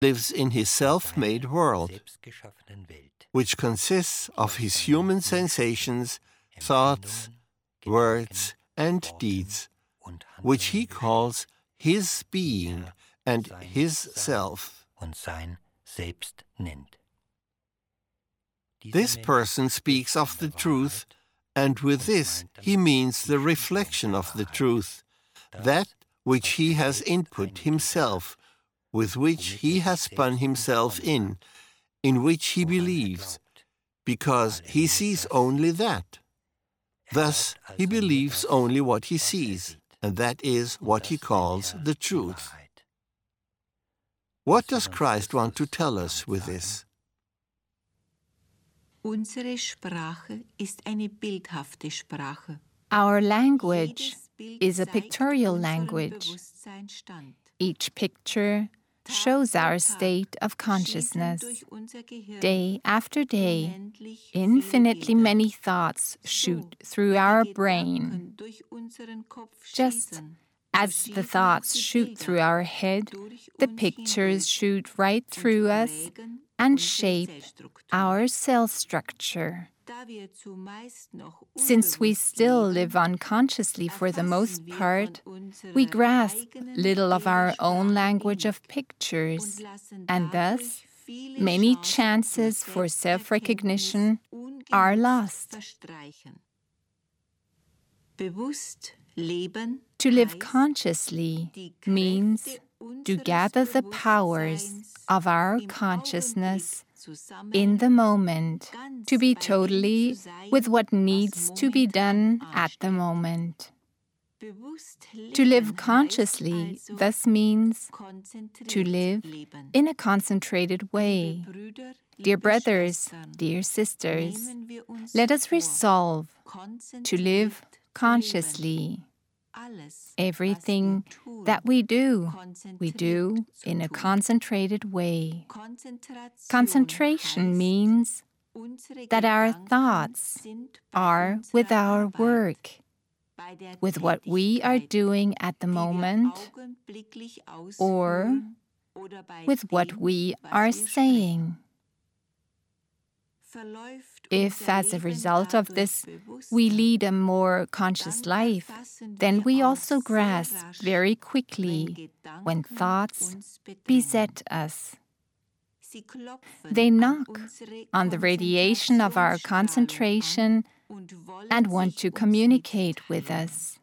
lives in his self-made world, which consists of his human sensations, thoughts, words, and deeds, which he calls his being and his self. This person speaks of the truth, and with this he means the reflection of the truth, that which he has input himself, with which he has spun himself in which he believes, because he sees only that. Thus, he believes only what he sees, and that is what he calls the truth. What does Christ want to tell us with this? Unsere Sprache ist eine bildhafte Sprache. Our language is a pictorial language. Each picture shows our state of consciousness. Day after day, infinitely many thoughts shoot through our brain. Just as the thoughts shoot through our head, the pictures shoot right through us and shape our cell structure. Since we still live unconsciously for the most part, we grasp little of our own language of pictures, and thus many chances for self-recognition are lost. To live consciously means to gather the powers of our consciousness in the moment, to be totally with what needs to be done at the moment. To live consciously thus means to live in a concentrated way. Dear brothers, dear sisters, let us resolve to live consciously. Everything that we do in a concentrated way. Concentration means that our thoughts are with our work, with what we are doing at the moment, or with what we are saying. If, as a result of this, we lead a more conscious life, then we also grasp very quickly when thoughts beset us. They knock on the radiation of our concentration and want to communicate with us.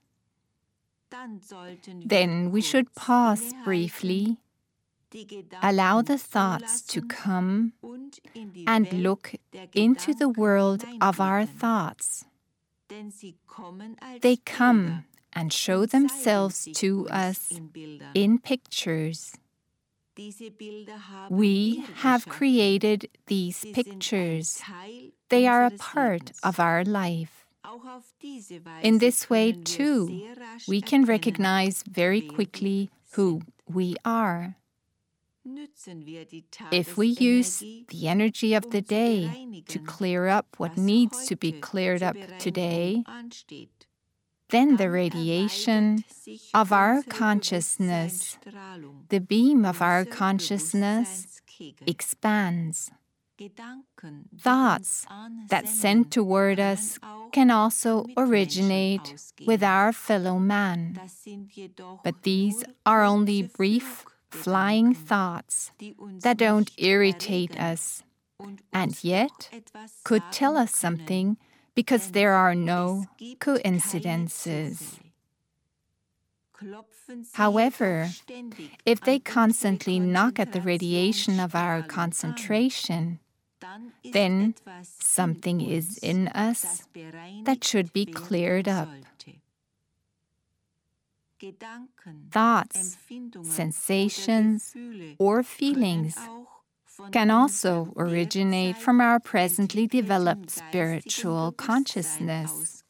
Then we should pause briefly, allow the thoughts to come, and look into the world of our thoughts. They come and show themselves to us in pictures. We have created these pictures. They are a part of our life. In this way, too, we can recognize very quickly who we are. If we use the energy of the day to clear up what needs to be cleared up today, then the radiation of our consciousness, the beam of our consciousness, expands. Thoughts that send toward us can also originate with our fellow man, but these are only brief, flying thoughts that don't irritate us, and yet could tell us something because there are no coincidences. However, if they constantly knock at the radiation of our concentration, then something is in us that should be cleared up. Thoughts, sensations, or feelings can also originate from our presently developed spiritual consciousness.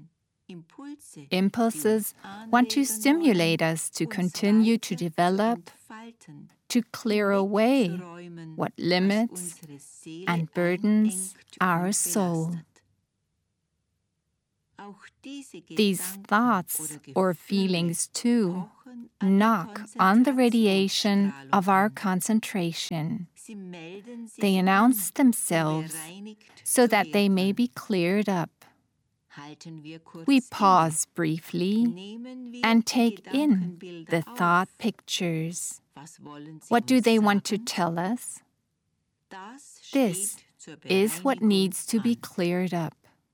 Impulses want to stimulate us to continue to develop, to clear away what limits and burdens our soul. These thoughts or feelings, too, knock on the radiation of our concentration. They announce themselves so that they may be cleared up. We pause briefly and take in the thought pictures. What do they want to tell us? This is what needs to be cleared up.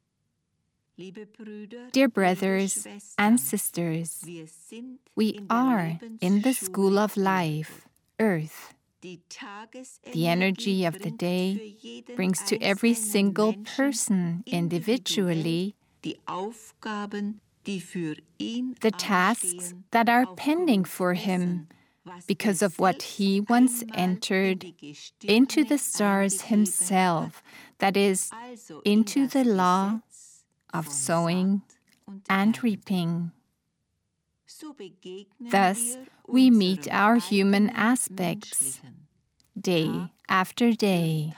Dear brothers and sisters, we are in the school of life, Earth. The energy of the day brings to every single person individually the tasks that are pending for him because of what he once entered into the stars himself, that is, into the law of sowing and reaping. Thus, we meet our human aspects day after day.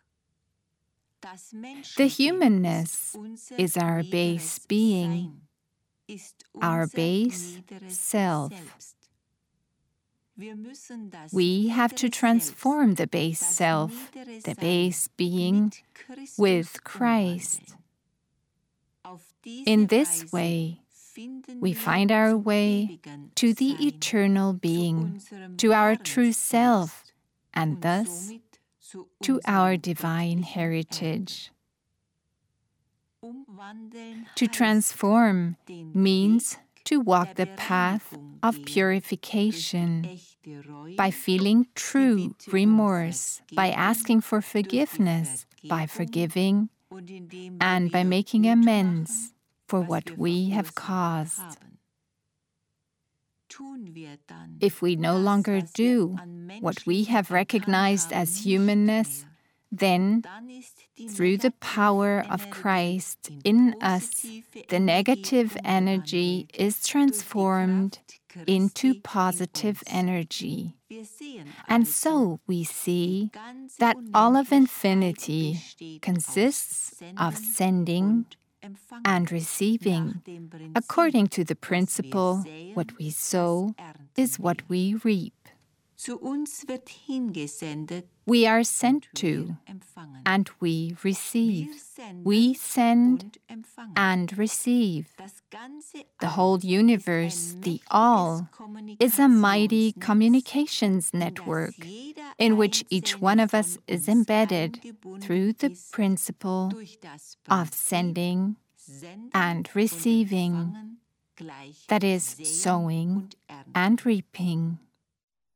The humanness is our base being, our base self. We have to transform the base self, the base being, with Christ. In this way, we find our way to the eternal being, to our true self, and thus to our divine heritage. To transform means to walk the path of purification by feeling true remorse, by asking for forgiveness, by forgiving, and by making amends for what we have caused. If we no longer do what we have recognized as humanness, then, through the power of Christ in us, the negative energy is transformed into positive energy. And so we see that all of infinity consists of sending and receiving, according to the principle, what we sow is what we reap. We are sent to, and we receive. We send and receive. The whole universe, the all, is a mighty communications network in which each one of us is embedded through the principle of sending and receiving, that is, sowing and reaping.